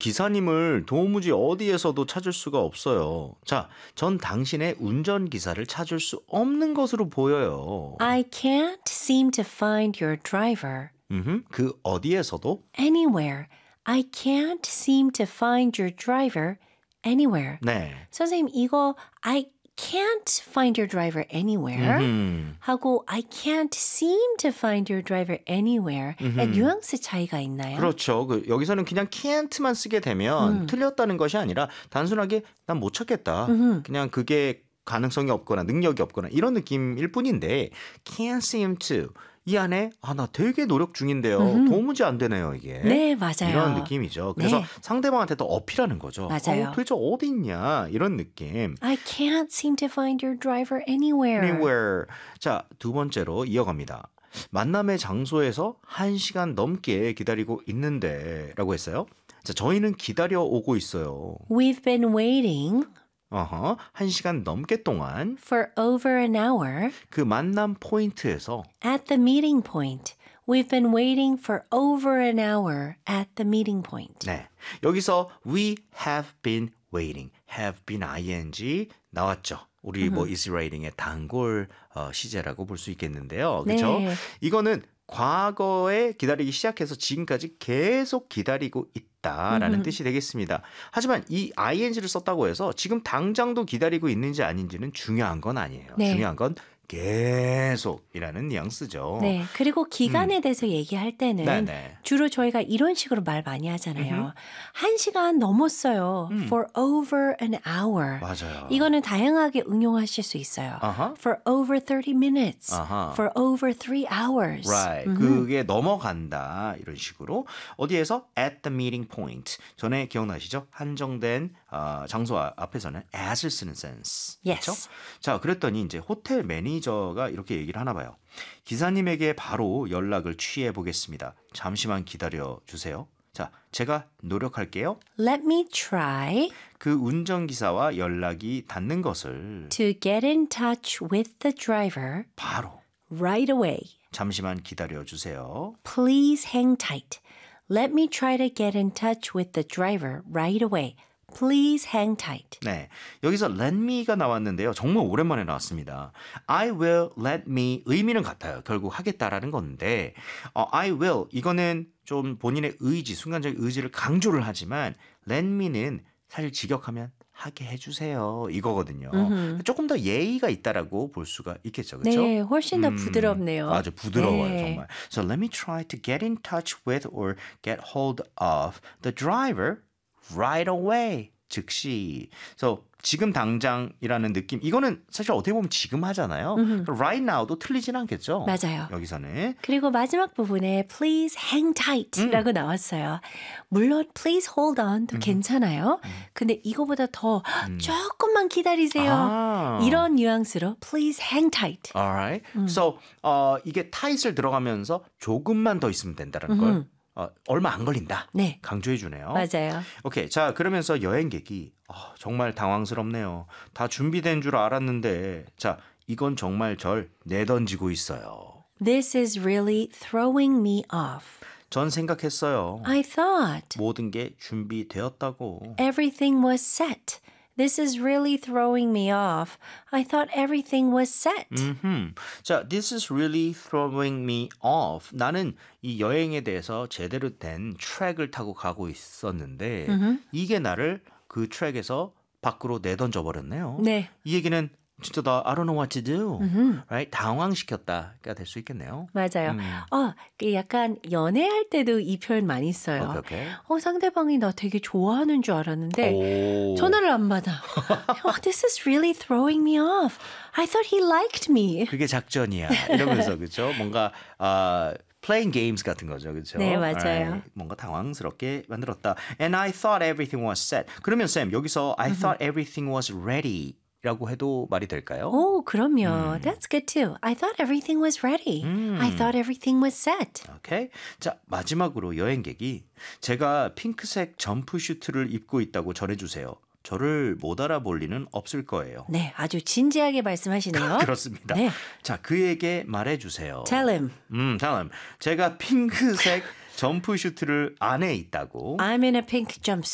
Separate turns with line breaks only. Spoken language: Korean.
기사님을 도무지 어디에서도 찾을 수가 없어요. 자, 전 당신의 운전기사를 찾을 수 없는 것으로 보여요.
I can't seem to find your driver.
그 어디에서도?
Anywhere. I can't seem to find your driver anywhere.
네.
선생님, 이거 I can't find your driver anywhere 하고 I can't seem to find your driver anywhere 뉘앙스 차이가 있나요?
그렇죠. 여기서는 그냥 can't만 쓰게 되면 틀렸다는 것이 아니라 단순하게 난 못 찾겠다. 그냥 그게 가능성이 없거나 능력이 없거나 이런 느낌일 뿐인데 can't seem to 이 안에 나 되게 노력 중인데요. 도무지 안 되네요, 이게.
네, 맞아요.
이런 느낌이죠. 그래서
네.
상대방한테 더 어필하는 거죠.
맞아요.
도대체 어디 있냐 이런 느낌.
I can't seem to find your driver anywhere.
Anywhere. 자, 두 번째로 이어갑니다. 만남의 장소에서 1시간 넘게 기다리고 있는데 라고 했어요. 자, 저희는 기다려 오고 있어요.
We've been waiting
1시간 넘게 동안
for over an hour
그 만남 포인트에서
at the meeting point. We've been waiting for over an hour at the meeting point.
네, 여기서 we have been waiting, have been ing 나왔죠. 우리 뭐 easy writing의 단골 시제라고 볼 수 있겠는데요. 그렇죠?
네.
이거는 과거에 기다리기 시작해서 지금까지 계속 기다리고 있다라는 뜻이 되겠습니다. 하지만 이 ing를 썼다고 해서 지금 당장도 기다리고 있는지 아닌지는 중요한 건 아니에요.
네.
중요한 건 계속이라는 뉘앙스죠.
네, 그리고 기간에 대해서 얘기할 때는
네네.
주로 저희가 이런 식으로 말 많이 하잖아요. 1시간 넘었어요. For over an hour.
맞아요.
이거는 다양하게 응용하실 수 있어요. For over 30 minutes. For over 3 hours.
Right. 그게 넘어간다 이런 식으로 어디에서 at the meeting point 전에 기억나시죠? 한정된 장소 앞에서는 at을 쓰는 sense.
Yes.
그렇죠? 자, 그랬더니 이제 호텔 매니저가 이렇게 얘기를 하나 봐요. 기사님에게 바로 연락을 취해 보겠습니다. 잠시만 기다려 주세요. 자, 제가 노력할게요.
Let me try
그 운전기사와 연락이 닿는 것을
to get in touch with the driver
바로
right away.
잠시만 기다려 주세요.
Please hang tight. Let me try to get in touch with the driver right away. Please hang tight.
네, 여기서 let me가 나왔는데요. 정말 오랜만에 나왔습니다. I will let me 의미는 같아요. 결국 하겠다라는 건데 I will 이거는 좀 본인의 의지, 순간적인 의지를 강조를 하지만 let me는 사실 직역하면 하게 해주세요 이거거든요. 조금 더 예의가 있다라고 볼 수가 있겠죠. 그렇죠?
네, 훨씬 더 부드럽네요.
아주 부드러워요.
네.
정말. So let me try to get in touch with or get hold of the driver right away. 즉시. So 지금 당장이라는 느낌. 이거는 사실 어떻게 보면 지금 하잖아요. Right now도 틀리진 않겠죠.
맞아요.
여기서는.
그리고 마지막 부분에 please hang tight라고 나왔어요. 물론 please hold on도 괜찮아요. 근데 이거보다 더 조금만 기다리세요. 이런 뉘앙스로 please hang tight.
Alright. So 이게 tight을 들어가면서 조금만 더 있으면 된다는 걸 얼마 안 걸린다.
네.
강조해 주네요.
맞아요.
오케이. 자, 그러면서 여행객이 정말 당황스럽네요. 다 준비된 줄 알았는데 자, 이건 정말 절 내던지고 있어요.
This is really throwing me off.
전 생각했어요.
I thought
모든 게 준비되었다고.
everything was set. This is really throwing me off. I thought everything was set.
자, this is really throwing me off. 나는 이 여행에 대해서 제대로 된 트랙을 타고 가고 있었는데 이게 나를 그 트랙에서 밖으로 내던져 버렸네요.
네.
이 얘기는 진짜 나 I don't know what to do. Right? 당황시켰다가 될 수 있겠네요.
맞아요. 그 약간 연애할 때도 이 표현 많이 써요.
오케이.
상대방이 나 되게 좋아하는 줄 알았는데
오.
전화를 안 받아. This is really throwing me off. I thought he liked me.
그게 작전이야. 이러면서 그렇죠? 뭔가 playing games 같은 거죠. 그렇죠?
네, 맞아요.
Alright. 뭔가 당황스럽게 만들었다. And I thought everything was set. 그러면 쌤, 여기서 I thought everything was ready. 라고 해도 말이 될까요?
오, 그럼요. That's good too. I thought everything was ready. I thought everything was set.
오케이. 자, 마지막으로 여행객이 제가 핑크색 점프슈트를 입고 있다고 전해주세요. 저를 못 알아볼 리는 없을 거예요.
네, 아주 진지하게 말씀하시네요.
그렇습니다.
네.
자, 그에게 말해주세요.
Tell him.
tell him. 제가 핑크색 점프슈트를 안에 있다고.
I'm in a pink jumpsuit.